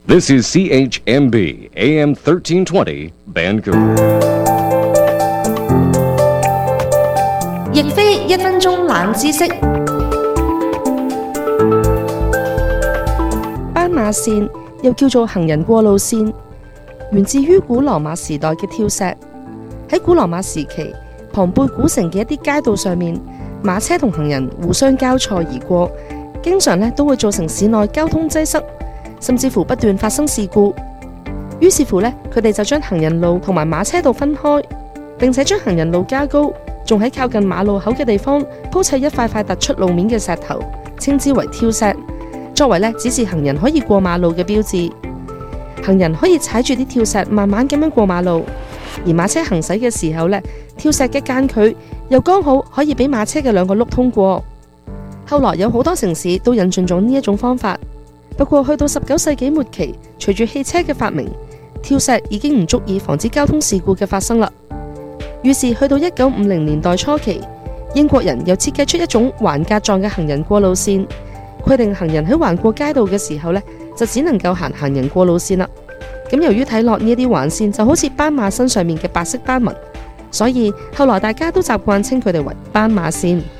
This is CHMB AM 1320 Vancouver。 亦非一分鐘冷知識。斑馬線又叫做行人過路線，源自於古羅馬時代嘅跳石。喺古羅馬時期，龐貝古城嘅一啲街道上面，馬車同行人互相交錯而過，經常都會造成市內交通擠塞，甚至乎不斷發生事故。於是乎佢哋就將行人路同埋馬車道分開，並且將行人路加高，仲喺靠近馬路口嘅地方鋪砌一塊塊突出路面嘅石頭，稱之為挑石，作為指示行人可以過馬路嘅標誌。行人可以踩住啲挑石慢慢咁樣過馬路，而馬車行駛嘅時候挑石嘅間距又剛好可以俾馬車嘅兩個轆通過。後來有好多城市都引進咗呢一種方法，不過去到19世紀末期，隨住汽車嘅發明，挑石已經唔足以防止交通事故嘅發生啦。於是去到1950年代初期，英國人又設計出一種橫格狀嘅行人過路線，規定行人喺橫過街道嘅時候就只能夠行行人過路線啦。咁由於睇落呢啲橫線就好似斑馬身上面嘅白色斑紋，所以後來大家都習慣稱佢哋為斑馬線。